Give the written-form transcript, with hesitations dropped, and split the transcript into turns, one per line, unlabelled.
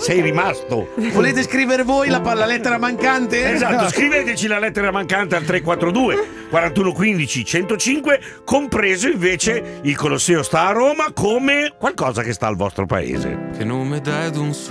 sei rimasto.
Volete scrivere voi la lettera mancante?
Esatto, scriveteci la lettera mancante al 342 41 15 105, compreso invece il Colosseo sta a Roma come qualcosa che sta al vostro paese.
Che nome dai ad un